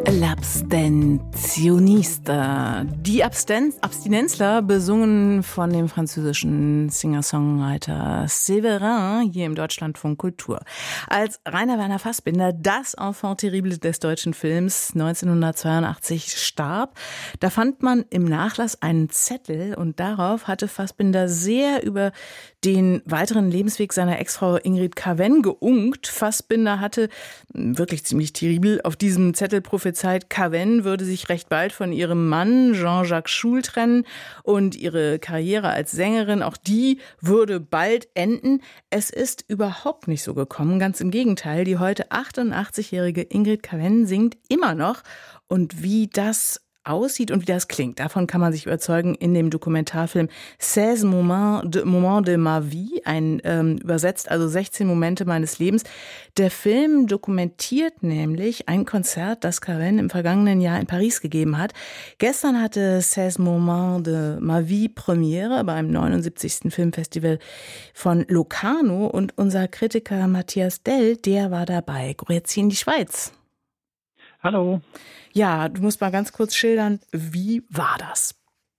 L'Abstentionista. Die Abstinenzler, besungen von dem französischen Singer-Songwriter Séverin hier im Deutschlandfunk Kultur. Als Rainer Werner Fassbinder, das Enfant terrible des deutschen Films, 1982 starb, da fand man im Nachlass einen Zettel und darauf hatte Fassbinder sehr über den weiteren Lebensweg seiner Ex-Frau Ingrid Carvenn geunkt. Fassbinder hatte, wirklich ziemlich terribel, auf diesem Zettel prophezeit, Carvenn würde sich recht bald von ihrem Mann Jean-Jacques Schul trennen und ihre Karriere als Sängerin, auch die würde bald enden. Es ist überhaupt nicht so gekommen, ganz im Gegenteil. Die heute 88-jährige Ingrid Carvenn singt immer noch und wie das aussieht und wie das klingt. Davon kann man sich überzeugen in dem Dokumentarfilm 16 Moments de ma vie, übersetzt also 16 Momente meines Lebens. Der Film dokumentiert nämlich ein Konzert, das Carvenn im vergangenen Jahr in Paris gegeben hat. Gestern hatte 16 Moments de ma vie Premiere beim 79. Filmfestival von Locarno und unser Kritiker Matthias Dell, der war dabei. Grüezi in die Schweiz. Hallo. Ja, du musst mal ganz kurz schildern, wie war das?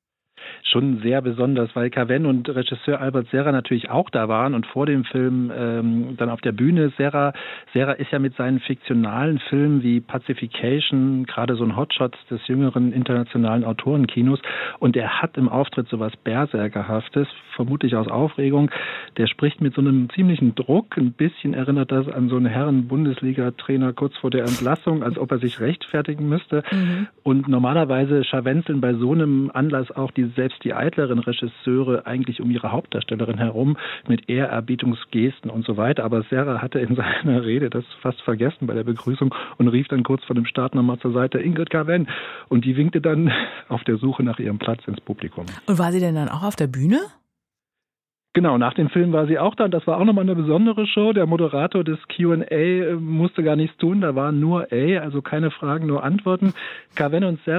Schon sehr besonders, weil Carvenn und Regisseur Albert Serra natürlich auch da waren und vor dem Film dann auf der Bühne. Serra ist ja mit seinen fiktionalen Filmen wie Pacification gerade so ein Hotshot des jüngeren internationalen Autorenkinos und er hat im Auftritt sowas Berserkerhaftes, vermutlich aus Aufregung. Der spricht mit so einem ziemlichen Druck. Ein bisschen erinnert das an so einen Herren-Bundesliga-Trainer kurz vor der Entlassung, als ob er sich rechtfertigen müsste. Mhm. Und normalerweise scharwenzeln bei so einem Anlass auch selbst die eitleren Regisseure eigentlich um ihre Hauptdarstellerin herum mit Ehrerbietungsgesten und so weiter. Aber Serra hatte in seiner Rede das fast vergessen bei der Begrüßung und rief dann kurz vor dem Start nochmal zur Seite Ingrid Carvenn. Und die winkte dann auf der Suche nach ihrem Platz ins Publikum. Und war sie denn dann auch auf der Bühne? Genau, nach dem Film war sie auch da. Das war auch nochmal eine besondere Show. Der Moderator des Q&A musste gar nichts tun. Da war nur also keine Fragen, nur Antworten. Carvenn und Serra